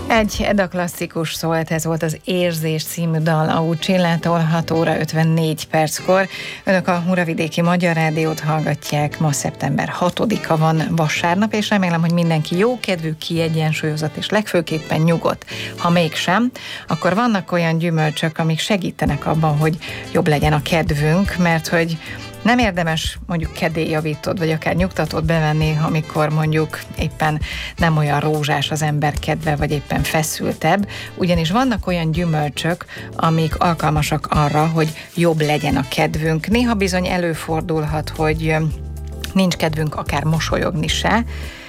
Egy Edda klasszikus szólt, ez volt az Érzés című dal a Uccillától 6 óra 54 perckor. Önök a Muravidéki Magyar Rádiót hallgatják, ma szeptember 6-a van, vasárnap, és remélem, hogy mindenki jókedvű, kiegyensúlyozott és legfőképpen nyugodt. Ha mégsem, akkor vannak olyan gyümölcsök, amik segítenek abban, hogy jobb legyen a kedvünk, mert hogy nem érdemes mondjuk kedélyjavítót, vagy akár nyugtatót bevenni, amikor mondjuk éppen nem olyan rózsás az ember kedve, vagy éppen feszültebb, ugyanis vannak olyan gyümölcsök, amik alkalmasak arra, hogy jobb legyen a kedvünk. Néha bizony előfordulhat, hogy nincs kedvünk akár mosolyogni se,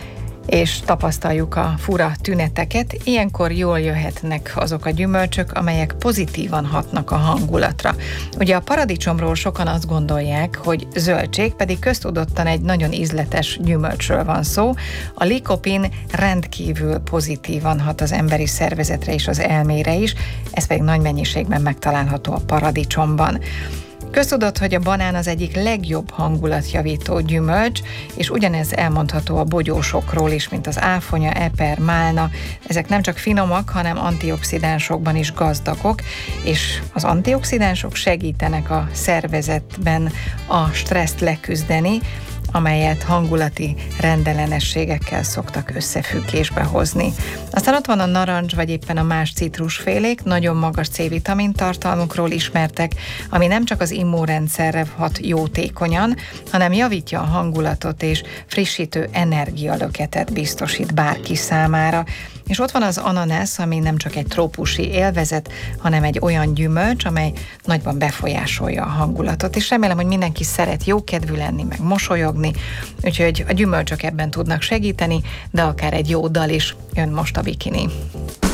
és tapasztaljuk a fura tüneteket, ilyenkor jól jöhetnek azok a gyümölcsök, amelyek pozitívan hatnak a hangulatra. Ugye a paradicsomról sokan azt gondolják, hogy zöldség, pedig köztudottan egy nagyon ízletes gyümölcsről van szó. A likopin rendkívül pozitívan hat az emberi szervezetre és az elmére is, ez pedig nagy mennyiségben megtalálható a paradicsomban. Köztudott, hogy a banán az egyik legjobb hangulatjavító gyümölcs, és ugyanez elmondható a bogyósokról is, mint az áfonya, eper, málna. Ezek nem csak finomak, hanem antioxidánsokban is gazdagok, és az antioxidánsok segítenek a szervezetben a stresszt leküzdeni, amelyet hangulati rendellenességekkel szoktak összefüggésbe hozni. Aztán ott van a narancs, vagy éppen a más citrusfélék, nagyon magas C-vitamin tartalmukról ismertek, ami nem csak az immunrendszerre hat jótékonyan, hanem javítja a hangulatot és frissítő energialöketet biztosít bárki számára. És ott van az ananász, ami nem csak egy trópusi élvezet, hanem egy olyan gyümölcs, amely nagyban befolyásolja a hangulatot. És remélem, hogy mindenki szeret jókedvű lenni, meg mosolyogni, úgyhogy a gyümölcsök ebben tudnak segíteni, de akár egy jó dal is. Jön most a Bikini.